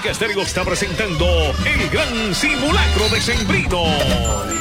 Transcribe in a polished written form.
Estéreo está presentando el gran simulacro de Sembrino.